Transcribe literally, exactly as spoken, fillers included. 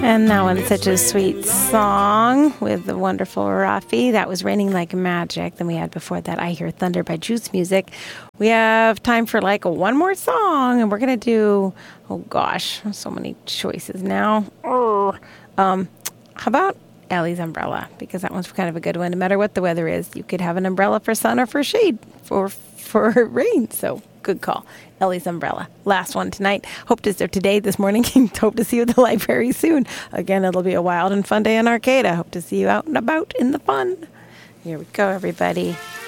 And that one's such a sweet song with the wonderful Rafi. That was Raining Like Magic. Then we had before that I Hear Thunder by Juice Music. We have time for like one more song, and we're going to do, oh gosh, so many choices now. Oh, um, how about Ellie's Umbrella? Because that one's kind of a good one. No matter what the weather is, you could have an umbrella for sun or for shade, for, for rain. So good call. Ellie's Umbrella. Last one tonight. Hope to, or today, this morning. Hope to see you at the library soon. Again, it'll be a wild and fun day in Arcata. Hope to see you out and about in the fun. Here we go, everybody.